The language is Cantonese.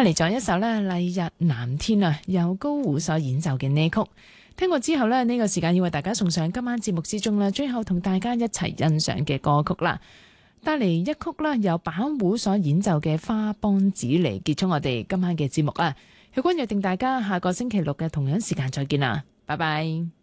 帶嚟咗一首呢麗日藍天啊，由高胡所演奏嘅呢曲。聽過之後呢，呢個時間要為大家送上今晚節目之中啦，最後同大家一齊欣賞嘅歌曲啦。帶嚟一曲啦，由板胡所演奏嘅花梆子嚟結束我哋今晚嘅節目啊。曉君約定大家下個星期六嘅同樣時間再見啦，拜拜。